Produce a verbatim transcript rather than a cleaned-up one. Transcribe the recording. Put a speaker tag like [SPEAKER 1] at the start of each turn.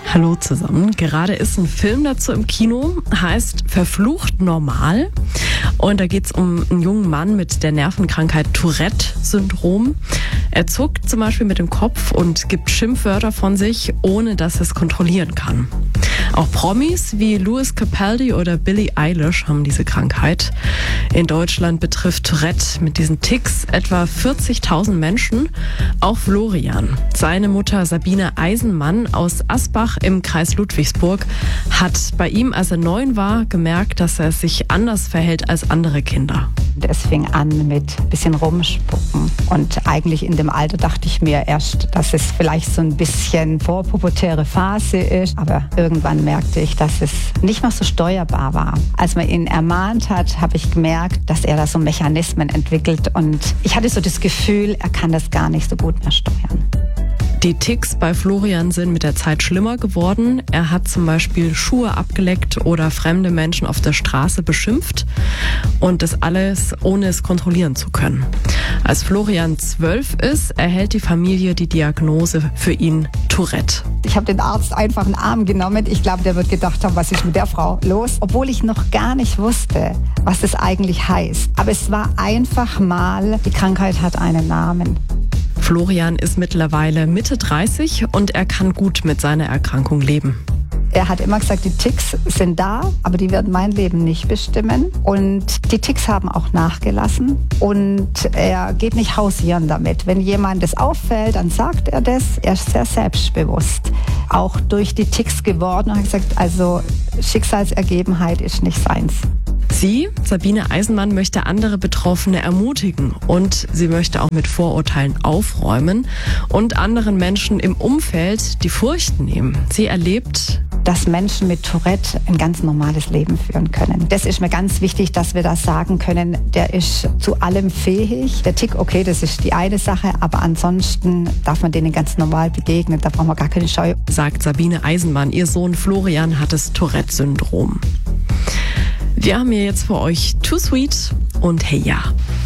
[SPEAKER 1] Hallo zusammen. Gerade ist ein Film dazu im Kino, heißt Verflucht normal. Und da geht es um einen jungen Mann mit der Nervenkrankheit Tourette-Syndrom. Er zuckt zum Beispiel mit dem Kopf und gibt Schimpfwörter von sich, ohne dass er es kontrollieren kann. Auch Promis wie Lewis Capaldi oder Billie Eilish haben diese Krankheit. In Deutschland betrifft Tourette mit diesen Tics etwa vierzigtausend Menschen. Auch Florian, seine Mutter Sabine Eisenmann aus Asbach im Kreis Ludwigsburg, hat bei ihm, als er neun war, gemerkt, dass er sich anders verhält als andere Kinder.
[SPEAKER 2] Es fing an mit ein bisschen rumspucken und eigentlich in dem Alter dachte ich mir erst, dass es vielleicht so ein bisschen vorpubertäre Phase ist, aber irgendwann merkte ich, dass es nicht mehr so steuerbar war. Als man ihn ermahnt hat, habe ich gemerkt, dass er da so Mechanismen entwickelt und ich hatte so das Gefühl, er kann das gar nicht so gut mehr steuern.
[SPEAKER 1] Die Tics bei Florian sind mit der Zeit schlimmer geworden. Er hat zum Beispiel Schuhe abgeleckt oder fremde Menschen auf der Straße beschimpft. Und das alles, ohne es kontrollieren zu können. Als Florian zwölf ist, erhält die Familie die Diagnose für ihn Tourette.
[SPEAKER 2] Ich habe den Arzt einfach in den Arm genommen. Ich glaube, der wird gedacht haben, was ist mit der Frau los? Obwohl ich noch gar nicht wusste, was das eigentlich heißt. Aber es war einfach mal, die Krankheit hat einen Namen.
[SPEAKER 1] Florian ist mittlerweile Mitte dreißig und er kann gut mit seiner Erkrankung leben.
[SPEAKER 2] Er hat immer gesagt, die Tics sind da, aber die werden mein Leben nicht bestimmen. Und die Tics haben auch nachgelassen und er geht nicht hausieren damit. Wenn jemand das auffällt, dann sagt er das. Er ist sehr selbstbewusst. Auch durch die Tics geworden und hat gesagt, also Schicksalsergebenheit ist nicht seins.
[SPEAKER 1] Sie, Sabine Eisenmann, möchte andere Betroffene ermutigen und sie möchte auch mit Vorurteilen aufräumen und anderen Menschen im Umfeld die Furcht nehmen. Sie erlebt,
[SPEAKER 2] dass Menschen mit Tourette ein ganz normales Leben führen können. Das ist mir ganz wichtig, dass wir das sagen können. Der ist zu allem fähig. Der Tick, okay, das ist die eine Sache, aber ansonsten darf man denen ganz normal begegnen. Da brauchen wir gar keine Scheu.
[SPEAKER 1] Sagt Sabine Eisenmann. Ihr Sohn Florian hat das Tourette-Syndrom. Wir haben hier jetzt für euch Too Sweet und Hey Ja.